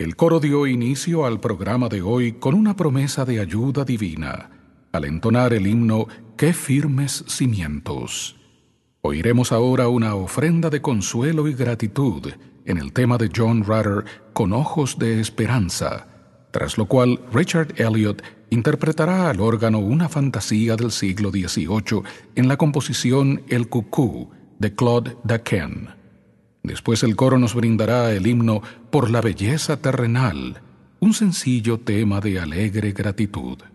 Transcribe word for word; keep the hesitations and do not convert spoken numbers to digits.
El coro dio inicio al programa de hoy con una promesa de ayuda divina, al entonar el himno ¡Qué firmes cimientos! Oiremos ahora una ofrenda de consuelo y gratitud en el tema de John Rutter, Con ojos de esperanza, tras lo cual Richard Elliot interpretará al órgano una fantasía del siglo dieciocho en la composición El Cucú de Claude Daquin. Después el coro nos brindará el himno Por la belleza terrenal, un sencillo tema de alegre gratitud.